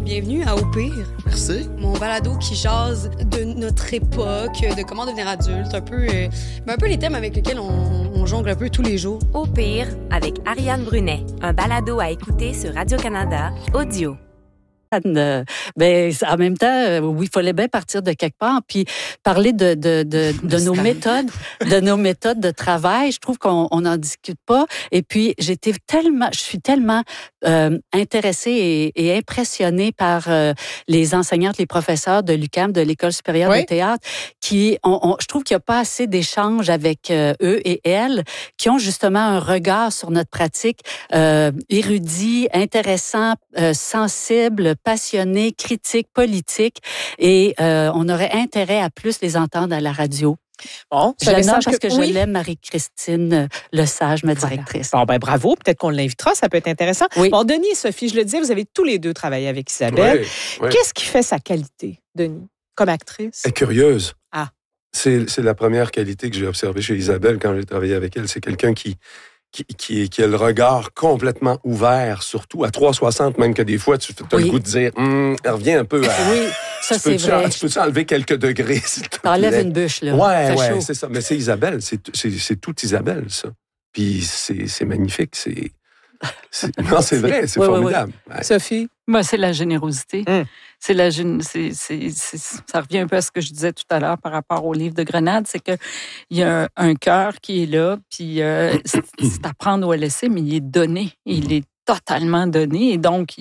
Bienvenue à Au pire. Merci. Mon balado qui jase de notre époque, de comment devenir adulte, un peu les thèmes avec lesquels on jongle un peu tous les jours. Au pire, avec Ariane Brunet, un balado à écouter sur Radio-Canada, audio. En même temps, oui, il fallait bien partir de quelque part, puis parler de nos méthodes de travail. Je trouve qu'on n'en discute pas. Et puis, je suis tellement intéressée et impressionnée par les enseignantes, les professeurs de l'UQAM, de l'École supérieure de théâtre, je trouve qu'il n'y a pas assez d'échanges avec eux et elles, qui ont justement un regard sur notre pratique érudit, intéressant, sensible, passionné, critique, politique, et on aurait intérêt à plus les entendre à la radio. Bon, je l'aime parce que je l'aime, Marie-Christine Lesage, ma directrice. Bon, bravo. Peut-être qu'on l'invitera, ça peut être intéressant. Oui. Bon, Denis et Sophie, je le disais, vous avez tous les deux travaillé avec Isabelle. Oui. Qu'est-ce qui fait sa qualité, Denis, comme actrice? Elle est curieuse. Ah. C'est la première qualité que j'ai observée chez Isabelle quand j'ai travaillé avec elle. C'est quelqu'un qui a le regard complètement ouvert, surtout à 360, même que des fois, tu as le goût de dire, elle revient un peu à... Oui, ça c'est vrai. Tu peux enlever quelques degrés, s'il te plaît? T'enlèves une bûche, là. Ouais, c'est ça. Mais c'est Isabelle, c'est tout Isabelle, ça. Puis c'est magnifique, Non, c'est vrai, c'est formidable. Ouais. Sophie? Moi, c'est la générosité. Ça revient un peu à ce que je disais tout à l'heure par rapport au livre de Grenade, c'est qu'il y a un cœur qui est là, puis c'est à prendre ou à laisser, mais il est donné. Il est totalement donné, et donc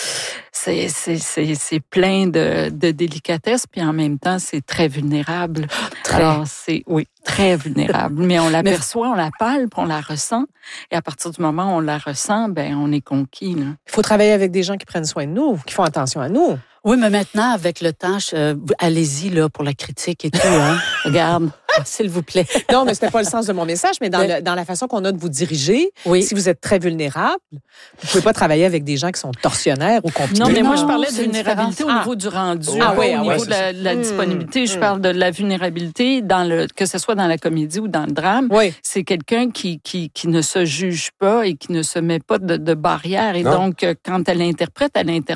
c'est plein de délicatesse, puis en même temps, c'est très vulnérable. Alors, très vulnérable. Mais on l'aperçoit, on la palpe, on la ressent, et à partir du moment où on la ressent, on est conquis. Là. Il faut travailler avec des gens qui prennent soin de nous, qui font attention à nous. Oui, mais maintenant, avec le temps, allez-y là pour la critique et tout. Hein. Regarde, s'il vous plaît. Non, mais c'était pas le sens de mon message, mais dans la façon qu'on a de vous diriger, si vous êtes très vulnérable, vous pouvez pas travailler avec des gens qui sont tortionnaires ou compliqués. Non, mais moi, je parlais de vulnérabilité au niveau du rendu, au niveau de la disponibilité. Je parle de la vulnérabilité, que ce soit dans la comédie ou dans le drame. Oui. C'est quelqu'un qui ne se juge pas et qui ne se met pas de barrière. Et donc, quand elle interprète,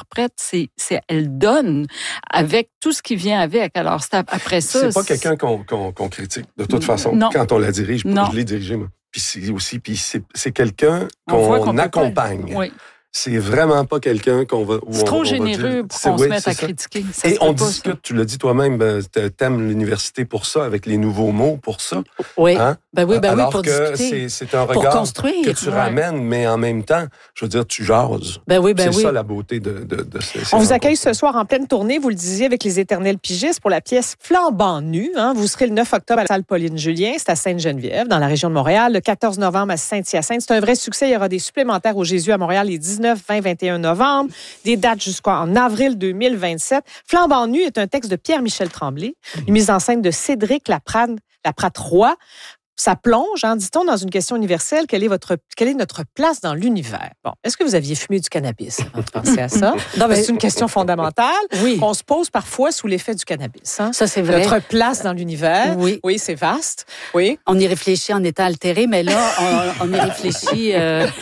elle donne avec tout ce qui vient avec. Alors, après ça... C'est pas quelqu'un qu'on critique, de toute façon. Non. Quand on la dirige, je l'ai dirigé, moi. Puis c'est quelqu'un qu'on accompagne. Oui. C'est vraiment pas quelqu'un qu'on va... C'est trop généreux pour qu'on se mette à critiquer. Et on discute, tu l'as dit toi-même, t'aimes l'université pour ça, avec les nouveaux mots pour ça. Oui, hein? Alors pour que discuter. C'est un regard construire, que tu ramènes, mais en même temps, je veux dire, tu jases. C'est ça la beauté de ces On vous accueille ce soir en pleine tournée, vous le disiez, avec les Éternels pigistes pour la pièce Flambant nu. Hein? Vous serez le 9 octobre à la salle Pauline-Julien, c'est à Sainte-Geneviève, dans la région de Montréal. Le 14 novembre à Saint-Hyacinthe. C'est un vrai succès. Il y aura des supplémentaires au Jésus à Montréal les 19, 20, 21 novembre. Des dates jusqu'en avril 2027. Flambant nu est un texte de Pierre-Michel Tremblay, une mise en scène de Cédric Laprade-Roy. Ça plonge, dit-on, dans une question universelle. Quelle est notre place dans l'univers? Bon, est-ce que vous aviez fumé du cannabis avant de penser à ça? C'est une question fondamentale qu'on se pose parfois sous l'effet du cannabis. Hein? Ça, c'est vrai. Notre place dans l'univers. Oui, c'est vaste. Oui. On y réfléchit en étant altéré, mais là, on y réfléchit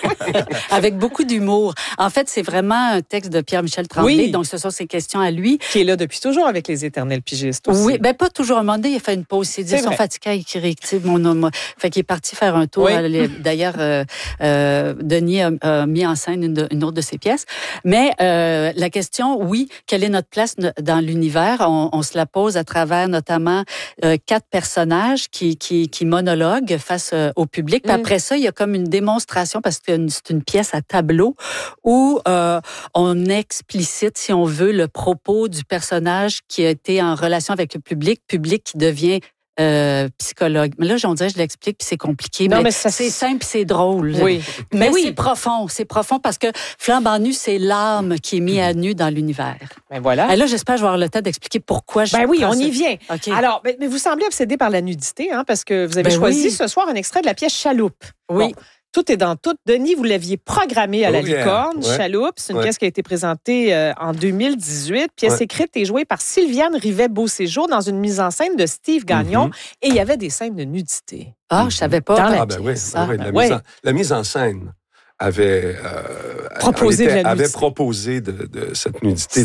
avec beaucoup d'humour. En fait, c'est vraiment un texte de Pierre-Michel Tremblay, donc ce sont ses questions à lui. Qui est là depuis toujours avec les Éternels pigistes aussi. Oui, pas toujours. À un moment donné, il a fait une pause. Il dit, ils sont fatigués à écrire mon nom. Fait qu'il est parti faire un tour. D'ailleurs, Denis a mis en scène une autre de ses pièces. Mais la question, quelle est notre place dans l'univers? On se la pose à travers notamment 4 personnages qui monologuent face au public. Puis après ça, il y a comme une démonstration, parce que c'est une pièce à tableau, où on explicite, si on veut, le propos du personnage qui a été en relation avec le public qui devient psychologue. Mais là, on dirait, je l'explique, puis c'est compliqué. Non, mais c'est simple, puis c'est drôle. Oui. Mais c'est profond. C'est profond parce que Flambant nu, c'est l'âme qui est mise à nu dans l'univers. Ben voilà. Et là, j'espère que je vais avoir le temps d'expliquer pourquoi je... on y vient. Okay. Alors, mais vous semblez obsédé par la nudité, parce que vous avez choisi ce soir un extrait de la pièce Chaloupe. Oui. Bon. Tout est dans tout. Denis, vous l'aviez programmé à la Licorne, Chaloupe. C'est une pièce qui a été présentée en 2018. Pièce écrite et jouée par Sylviane Rivet-Beauséjour dans une mise en scène de Steve Gagnon. Et il y avait des scènes de nudité. Je savais pas. Dans la pièce. La mise en scène avait proposé de cette nudité